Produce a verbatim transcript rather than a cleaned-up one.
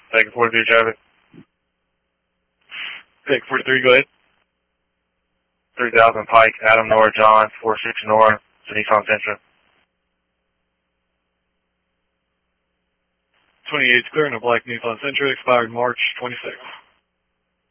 Take forty-three traffic. Take forty-three, go ahead. three thousand Pike, Adam North, John, four six North, Nissan Sentra. twenty-eight clear in a black Nissan Sentra, expired March twenty-sixth.